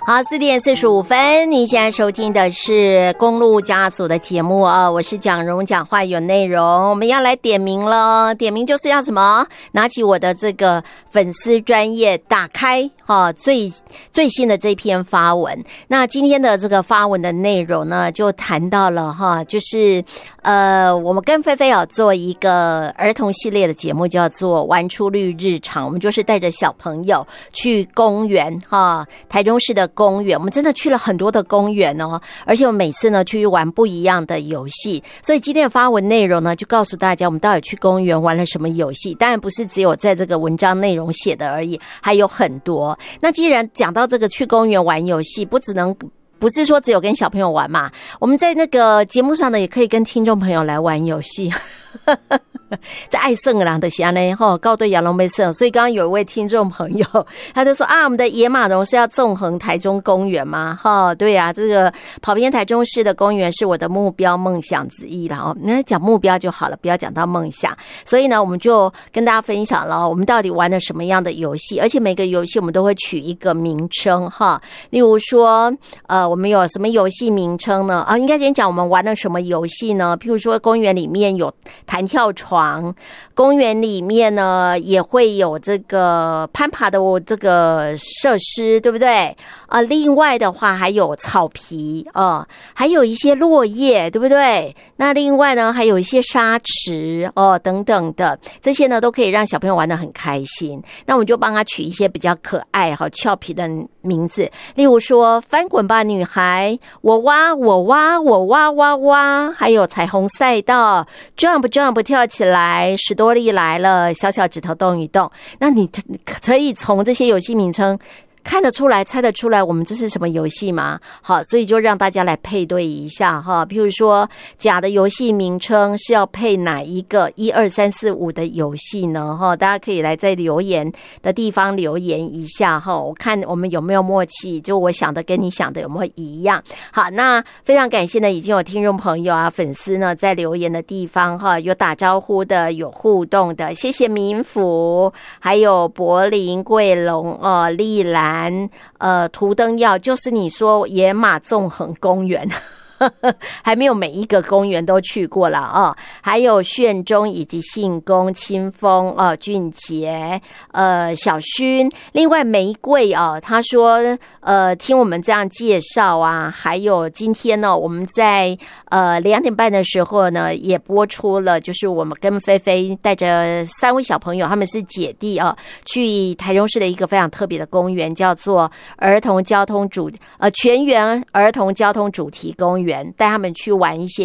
好，4:45，你现在收听的是公路家族的节目啊，我是蒋蓉，讲话有内容。我们要来点名了，点名就是要什么？拿起我的这个粉丝专页，打开最新的这篇发文。那今天的这个发文的内容呢，就谈到了就是我们跟菲菲做一个儿童系列的节目，叫做玩出绿日常。我们就是带着小朋友去公园台中市的公园，我们真的去了很多的公园哦，而且我们每次呢去玩不一样的游戏。所以今天的发文内容呢，就告诉大家我们到底去公园玩了什么游戏。当然不是只有在这个文章内容写的而已，还有很多。那既然讲到这个去公园玩游戏，不是说只有跟小朋友玩嘛，我们在那个节目上呢，也可以跟听众朋友来玩游戏。在爱胜人的下呢告对亚龙没胜，所以刚刚有一位听众朋友他就说我们的野马龙是要纵横台中公园吗？对啊，这个跑遍台中市的公园是我的目标梦想之一啦那讲目标就好了，不要讲到梦想。所以呢，我们就跟大家分享了我们到底玩了什么样的游戏，而且每个游戏我们都会取一个名称例如说我们有什么游戏名称呢？应该先讲我们玩了什么游戏呢？譬如说公园里面有弹跳床，公园里面呢也会有这个攀爬的这个设施，对不对？另外的话还有草皮还有一些落叶，对不对？那另外呢还有一些沙池等等的，这些呢都可以让小朋友玩得很开心。那我们就帮他取一些比较可爱俏皮的名字，例如说翻滚吧女孩，我挖我挖我挖挖挖，还有彩虹赛道， jump jump 跳起来，史多利来了，小小指头动一动。那你可以从这些游戏名称看得出来猜得出来我们这是什么游戏吗？好，所以就让大家来配对一下譬如说甲的游戏名称是要配哪一个1、2、3、4、5的游戏呢？大家可以来在留言的地方留言一下我看我们有没有默契，就我想的跟你想的有没有一样。好，那非常感谢呢，已经有听众朋友粉丝呢在留言的地方有打招呼的，有互动的，谢谢民府，还有柏林、桂龙丽兰图灯耀，就是你说野马纵横公园还没有每一个公园都去过了还有炫中以及信公、清风俊杰小薰，另外玫瑰他说听我们这样介绍还有今天呢我们在2点半的时候呢也播出了，就是我们跟菲菲带着3位小朋友，他们是姐弟去台中市的一个非常特别的公园，叫做全员儿童交通主题公园，带他们去玩一些